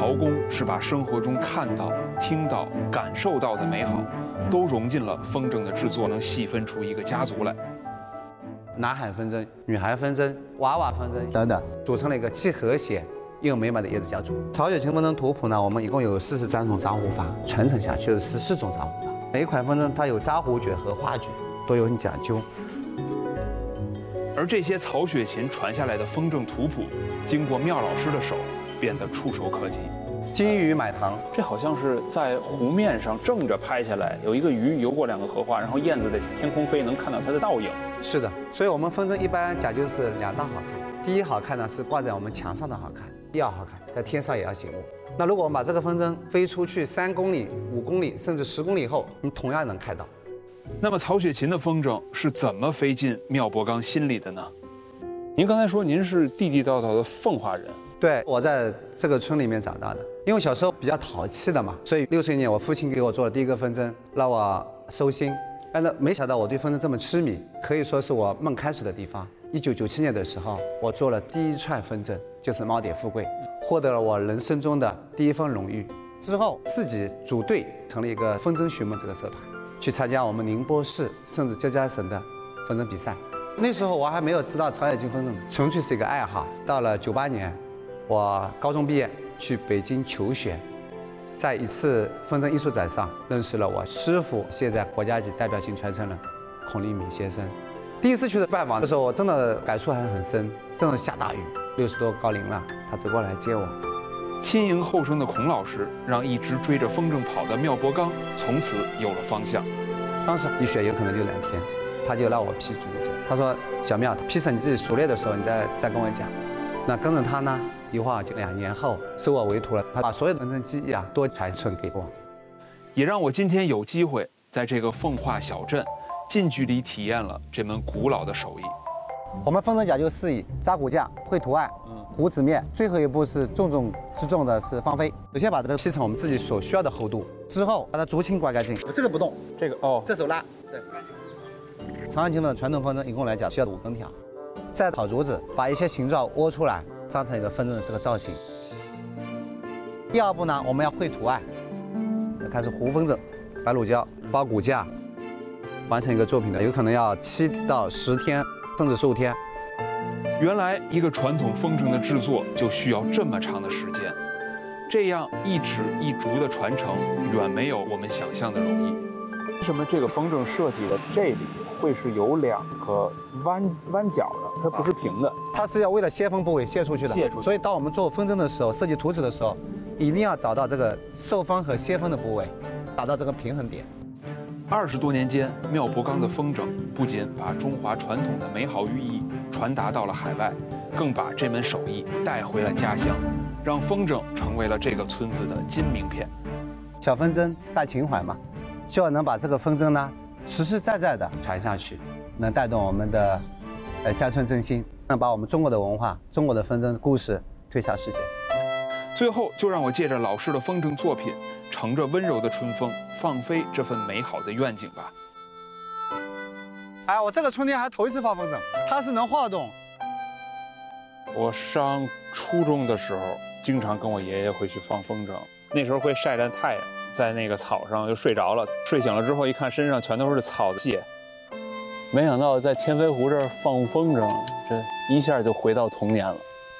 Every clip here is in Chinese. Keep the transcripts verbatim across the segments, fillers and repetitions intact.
劳工是把生活中看到、听到、感受到的美好，都融进了风筝的制作，能细分出一个家族来。 男孩风筝、女孩风筝、娃娃风筝等等，组成了一个既和谐又美满的叶子家族。曹雪芹风筝图谱呢，我们一共有四十三种扎糊法，传承下去是十四种扎糊法。每一款风筝它有扎糊诀和花诀，都有很讲究。 而这些曹雪芹传下来的风筝图谱，经过妙老师的手，变得触手可及。 金鱼买糖， 这好像是在湖面上正着拍下来，有一个鱼游过两个荷花，然后燕子在天空飞，能看到它的倒影。 是的，所以我们风筝一般讲究是两大好看。第一好看呢是挂在我们墙上的好看，第二好看在天上也要醒目。那如果我们把这个风筝飞出去三公里、五公里甚至十公里后，你同样能看到。 那么曹雪芹的风筝是怎么飞进妙伯刚心里的呢？ 您刚才说您是地地道道的奉化人。 对，我在这个村里面长大的，因为小时候比较淘气的嘛，所以六岁年我父亲给我做了第一个风筝，让我收心。但是没想到我对风筝这么痴迷，可以说是我梦开始的地方。一九九七年的时候，我做了第一串风筝，就是猫蝶富贵，获得了我人生中的第一份荣誉。之后自己组队成立一个风筝寻梦这个社团，去参加我们宁波市甚至浙江省的风筝比赛。那时候我还没有知道曹雪芹风筝，纯粹是一个爱好。到了九八年，我高中毕业去北京求学，在一次风筝艺术展上认识了我师傅，现在国家级代表性传承人孔令敏先生。第一次去的拜访的时候，我真的感触还很深。正下大雨，六十多高龄了，他走过来接我。 亲迎后生的孔老师，让一直追着风筝跑的妙伯刚从此有了方向。 当时一学有可能就两天，他就让我劈竹子。他说：“小妙，劈成你自己熟练的时候，你再再跟我讲。”那跟着他呢，一晃就两年后收我为徒了。他把所有的风筝技艺啊都传承给我， 也让我今天有机会在这个奉化小镇近距离体验了这门古老的手艺。 我们风筝讲究四艺：扎骨架、绘图案、糊纸面，最后一步是重中之重的是放飞。首先把这个劈成我们自己所需要的厚度，之后把它竹青刮干净。这个不动， 这个哦， 这手拉。对。曹雪芹的传统风筝一共来讲需要五根条，再烤竹子，把一些形状窝出来，扎成一个风筝的这个造型。第二步呢，我们要绘图案，开始糊风筝，白乳胶包骨架，完成一个作品的，有可能要七到十天，甚至十五天。 原来一个传统风筝的制作就需要这么长的时间，这样一指一竹的传承远没有我们想象的容易。 为什么这个风筝设计的这里会是有两个弯弯角的？它不是平的， 它是要为了泄风部位泄出去的。 泄出去。 所以当我们做风筝的时候，设计图纸的时候，一定要找到这个受风和泄风的部位，达到这个平衡点。 二十多年间，妙伯刚的风筝不仅把中华传统的美好寓意传达到了海外，更把这门手艺带回了家乡，让风筝成为了这个村子的金名片。 小风筝大情怀嘛，希望能把这个风筝呢实实在在的传下去，能带动我们的呃乡村振兴，能把我们中国的文化、中国的风筝故事推向世界。 最后，就让我借着老师的风筝作品，乘着温柔的春风，放飞这份美好的愿景吧。 哎，我这个春天还头一次放风筝，它是能晃动。 我上初中的时候，经常跟我爷爷回去放风筝，那时候会晒着太阳，在那个草上就睡着了，睡醒了之后一看身上全都是草屑。没想到在天飞湖这儿放风筝，这一下就回到童年了。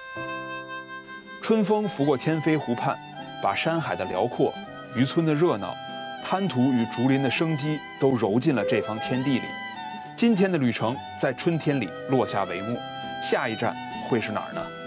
春风拂过天飞湖畔，把山海的辽阔、渔村的热闹、滩涂与竹林的生机都揉进了这方天地里。今天的旅程在春天里落下帷幕，下一站会是哪儿呢？